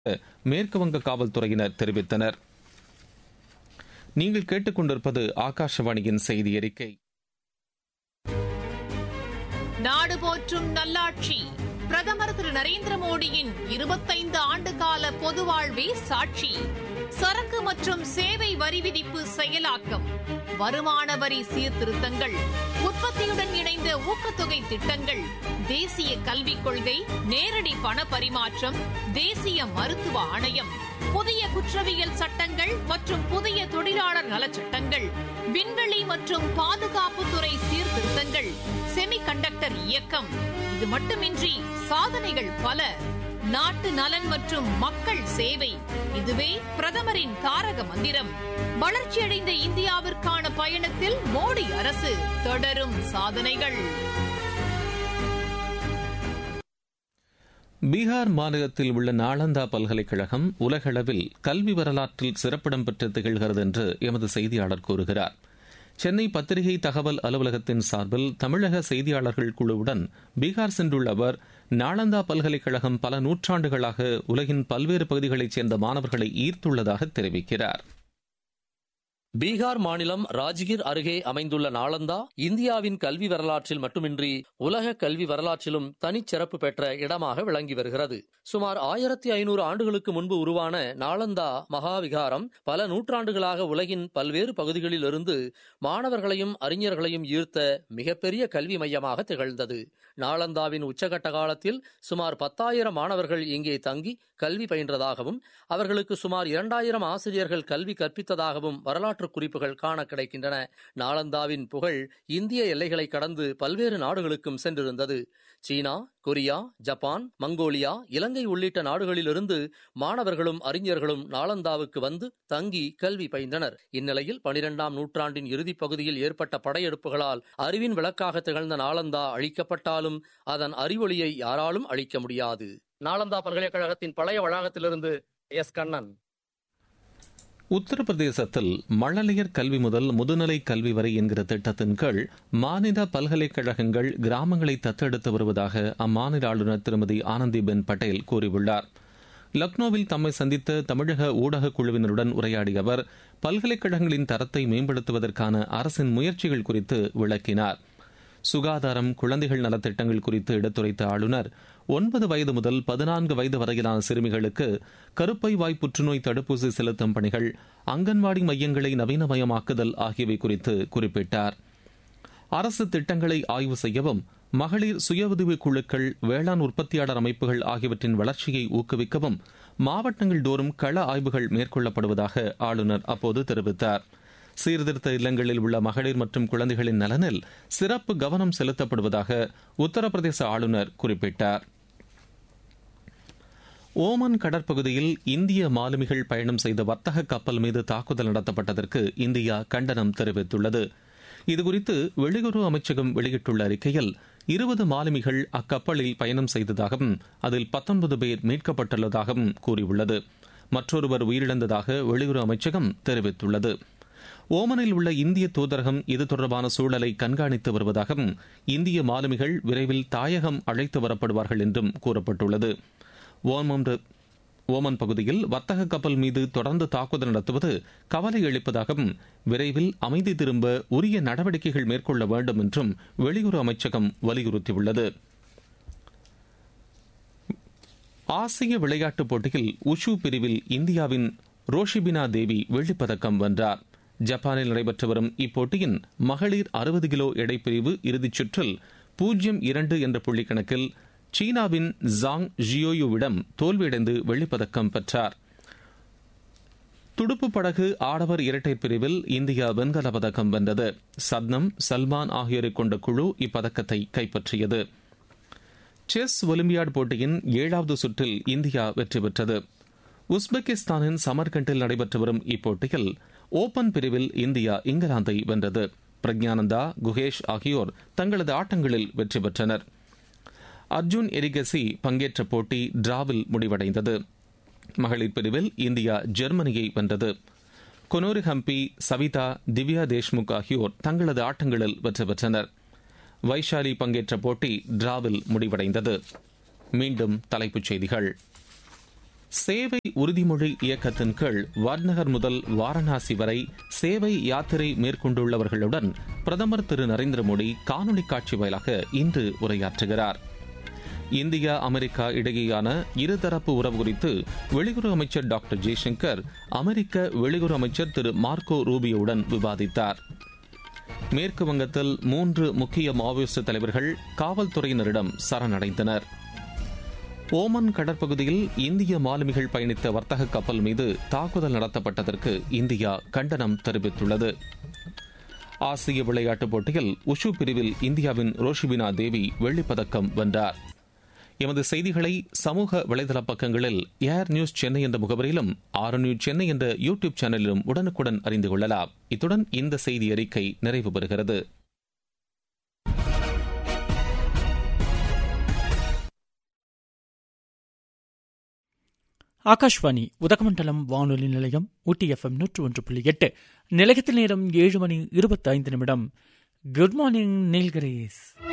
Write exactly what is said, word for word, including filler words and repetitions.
மேற்குவங்க காவல்துறையினர் தெரிவித்தனர். நீங்கள் கேட்டுக்கொண்டிருப்பது ஆகாஷவாணியின் செய்தி அறிக்கை. நாடு போற்றும் நல்லாட்சி பிரதமர் திரு நரேந்திர மோடியின் இருபத்தைந்து ஆண்டு கால பொது வாழ்வே சாட்சி. சரக்கு மற்றும் சேவை வரி விதிப்பு செயலாக்கம், வருமான வரி சீர்திருத்தங்கள், உற்பத்தியுடன் இணைந்த ஊக்கத்தொகை திட்டங்கள், தேசிய கல்விக் கொள்கை, நேரடி பண பரிமாற்றம், தேசிய மருத்துவ ஆணையம், புதிய குற்றவியல் சட்டங்கள் மற்றும் புதிய தொழிலாளர் நலச்சட்டங்கள், விண்வெளி மற்றும் பாதுகாப்புத்துறை சீர்திருத்தங்கள், செமிகண்டக்டர் இயக்கம். இது மட்டுமின்றி சாதனைகள் பல. நாட்டு நலன் மற்றும் மக்கள் சேவை, இதுவே பிரதமரின் தாரக மந்திரம். வளர்ச்சியடைந்த இந்தியாவிற்கான பயணத்தில் மோடி அரசு தொடரும் சாதனைகள். பீகார் மாநிலத்தில் உள்ள நாளந்தா பல்கலைக்கழகம் உலகளவில் கல்வி வரலாற்றில் சிறப்பிடம் பெற்று திகழ்கிறது என்று எமது செய்தியாளர் கூறுகிறார். சென்னை பத்திரிகை தகவல் அலுவலகத்தின் சார்பில் தமிழக செய்தியாளர்கள் குழுவுடன் பீகார் சென்றுள்ள அவர், நாளந்தா பல்கலைக்கழகம் பல நூற்றாண்டுகளாக உலகின் பல்வேறு பகுதிகளைச் சேர்ந்த மாணவர்களை ஈர்த்துள்ளதாக தெரிவிக்கிறார். பீகார் மாநிலம் ராஜ்கிர் அருகே அமைந்துள்ள நாளந்தா இந்தியாவின் கல்வி வரலாற்றில் மட்டுமின்றி உலக கல்வி வரலாற்றிலும் தனிச்சிறப்பு பெற்ற இடமாக விளங்கி வருகிறது. சுமார் ஆயிரத்தி ஐநூறு ஆண்டுகளுக்கு முன்பு உருவான நாளந்தா மகாவிகாரம் பல நூற்றாண்டுகளாக உலகின் பல்வேறு பகுதிகளில் இருந்து மாணவர்களையும் அறிஞர்களையும் ஈர்த்த மிகப்பெரிய கல்வி மையமாக திகழ்ந்தது. நாளந்தாவின் உச்சகட்ட காலத்தில் சுமார் பத்தாயிரம் மாணவர்கள் இங்கே தங்கி கல்வி பயின்றதாகவும் அவர்களுக்கு சுமார் இரண்டாயிரம் ஆசிரியர்கள் கல்வி கற்பித்ததாகவும் வரலாற்று குறிப்புகள் காண கிடைக்கின்றன. நாளந்தாவின் புகழ் இந்திய எல்லைகளை கடந்து பல்வேறு நாடுகளுக்கும் சென்றிருந்தது. சீனா, கொரியா, ஜப்பான், மங்கோலியா, இலங்கை உள்ளிட்ட நாடுகளிலிருந்து மாணவர்களும் அறிஞர்களும் நாளந்தாவுக்கு வந்து தங்கி கல்வி பயின்றனர். இந்நிலையில் பனிரெண்டாம் நூற்றாண்டின் இறுதிப் பகுதியில் ஏற்பட்ட படையெடுப்புகளால் அறிவின் விளக்காக திகழ்ந்த நாளந்தா அழிக்கப்பட்டாலும் அதன் அறிவொளியை யாராலும் அழிக்க முடியாது. நாளந்தா பல்கலைக்கழகத்தின் பழைய வளாகத்திலிருந்து எஸ் கண்ணன். உத்தரப்பிரதேசத்தில் மழலையர் கல்வி முதல் முதுநிலை கல்வி வரை என்கிற திட்டத்தின் கீழ் மாநில பல்கலைக்கழகங்கள் கிராமங்களை தத்தெடுத்து வருவதாக அம்மாநில ஆளுநர் திருமதி ஆனந்திபென் பட்டேல் கூறியுள்ளார். லக்னோவில் தம்மை சந்தித்த தமிழக ஊடக குழுவினருடன் உரையாடிய அவர் பல்கலைக்கழகங்களின் தரத்தை மேம்படுத்துவதற்கான அரசின் முயற்சிகள் குறித்து விளக்கினார். சுகாதாரம், குழந்தைகள் நலத்திட்டங்கள் குறித்து எடுத்துரைத்த ஆளுநர் ஒன்பது வயது முதல் பதினான்கு வயது வரையிலான சிறுமிகளுக்கு கருப்பை வாய் புற்றுநோய் தடுப்பூசி செலுத்தும் பணிகள், அங்கன்வாடி மையங்களை நவீனமயமாக்குதல் ஆகியவை குறித்து குறிப்பிட்டார். அரசு திட்டங்களை ஆய்வு செய்யவும், மகளிர் சுய உதவிக் குழுக்கள், வேளாண் உற்பத்தியாளர் அமைப்புகள் ஆகியவற்றின் வளர்ச்சியை ஊக்குவிக்கவும் மாவட்டங்கள் தோறும் கள ஆய்வுகள் மேற்கொள்ளப்படுவதாக ஆளுநர் அப்போது தெரிவித்தார். சீர்திருத்த இல்லங்களில் உள்ள மகளிர் மற்றும் குழந்தைகளின் நலனில் சிறப்பு கவனம் செலுத்தப்படுவதாக உத்தரப்பிரதேச ஆளுநர் குறிப்பிட்டார். ஓமன் கடற்பகுதியில் இந்திய மாலுமிகள் பயணம் செய்த வர்த்தக கப்பல் மீது தாக்குதல் நடத்தப்பட்டதற்கு இந்தியா கண்டனம் தெரிவித்துள்ளது. இதுகுறித்து வெளியுறவு அமைச்சகம் வெளியிட்டுள்ள அறிக்கையில் இருபது மாலுமிகள் அக்கப்பலில் பயணம் செய்ததாகவும் அதில் பத்தொன்பது பேர் மீட்கப்பட்டுள்ளதாகவும் கூறியுள்ளது. மற்றொருவர் உயிரிழந்ததாக வெளியுறவு அமைச்சகம் தெரிவித்துள்ளது. ஓமனில் உள்ள இந்திய தூதரகம் இது தொடர்பான சூழலை கண்காணித்து வருவதாகவும் இந்திய மாலுமிகள் விரைவில் தாயகம் அழைத்து வரப்படுவார்கள் என்றும் கூறப்பட்டுள்ளது. ஓமன் பகுதியில் வர்த்தக கப்பல் மீது தொடர்ந்து தாக்குதல் நடத்துவது கவலை அளிப்பதாகவும் விரைவில் அமைதி திரும்ப உரிய நடவடிக்கைகள் மேற்கொள்ள வேண்டும் என்றும் வெளியுறவு அமைச்சகம் வலியுறுத்தியுள்ளது. ஆசிய விளையாட்டுப் போட்டியில் உஷு பிரிவில் இந்தியாவின் ரோஷிபினா தேவி வெள்ளிப்பதக்கம் வென்றார். ஜப்பானில் நடைபெற்று வரும் இப்போட்டியின் மகளிர் அறுபது கிலோ எடைப்பிரிவு இறுதிச் சுற்றில் பூஜ்ஜியம் இரண்டு என்ற புள்ளி கணக்கில் சீனாவின் ஜாங் ஜியோயுவிடம் தோல்வியடைந்து வெள்ளிப்பதக்கம் பெற்றார். துடுப்பு படகு ஆடவர் இரட்டையர் பிரிவில் இந்தியா வெண்கல பதக்கம் வென்றது. சத்னம், சல்மான் ஆகியோரை கொண்ட குழு இப்பதக்கத்தை கைப்பற்றியது. செஸ் ஒலிம்பியாட் போட்டியின் ஏழாவது சுற்றில் இந்தியா வெற்றி பெற்றது. உஸ்பெகிஸ்தானின் சமர்கண்டில் நடைபெற்று வரும் இப்போட்டியில் ஓபன் பிரிவில் இந்தியா இங்கிலாந்தை வென்றது. பிரக்ஞானந்தா, குகேஷ் ஆகியோர் தங்களது ஆட்டங்களில் வெற்றி பெற்றனர். அர்ஜுன் எரிகசி பங்கேற்ற போட்டி டிராவில் முடிவடைந்தது. மகளிர் பிரிவில் இந்தியா ஜெர்மனியை வென்றது. கொனோரி ஹம்பி, சவிதா, திவ்யா தேஷ்முக் ஆகியோர் தங்களது ஆட்டங்களில் வெற்றி பெற்றனர். வைஷாலி பங்கேற்ற போட்டி டிராவில் முடிவடைந்தது. மீண்டும் தலைப்புச் செய்திகள். சேவை உறுதிமொழி இயக்கத்தின் கீழ் வாட்நகர் முதல் வாரணாசி வரை சேவை யாத்திரை மேற்கொண்டுள்ளவர்களுடன் பிரதமர் திரு நரேந்திர மோடி காணொலி காட்சி வாயிலாக இன்று உரையாற்றுகிறார். இந்தியா அமெரிக்கா இடையேயான இருதரப்பு உறவு குறித்து வெளியுறவு அமைச்சர் டாக்டர் ஜெய்சங்கர் அமெரிக்க வெளியுறவு அமைச்சர் திரு மார்க்கோ ரூபியோவுடன் விவாதித்தார். மேற்கு வங்கத்தில் மூன்று முக்கிய மாவோயிஸ்ட் தலைவர்கள் காவல்துறையினரிடம் சரணடைந்தனர். ஓமன் கடற்பகுதியில் இந்திய மாலுமிகள் பயணித்த வர்த்தக கப்பல் மீது தாக்குதல் நடத்தப்பட்டதற்கு இந்தியா கண்டனம் தெரிவித்துள்ளது. ஆசிய விளையாட்டுப் போட்டியில் உஷு பிரிவில் இந்தியாவின் ரோஷிபினா தேவி வெள்ளிப்பதக்கம் வென்றார். எமது செய்திகளை சமூக வலைதள பக்கங்களில் ஏர் நியூஸ் சென்னை என்ற முகவரியிலும் ஆர் நியூஸ் சென்னை என்ற யூடியூப் சேனலிலும் உடனுக்குடன் அறிந்து கொள்ளலாம். இத்துடன் இந்த செய்தி அறிக்கை நிறைவு பெறுகிறது. ஆகாஷ்வாணி உதகமண்டலம் வானொலி நிலையம் ஊட்டி எஃப்எம் நூற்று ஒன்று புள்ளி எட்டு. நிலையத்தில் நேரம் ஏழு மணி இருபத்தி ஐந்து நிமிடம். Good morning Nilgiris.